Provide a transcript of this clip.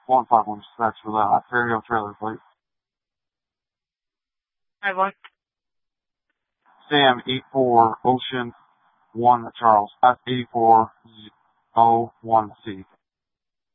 151 dispatch for that. Ferryhill trailer, please. I want Sam 84 Ocean 1 Charles. That's 84 01C.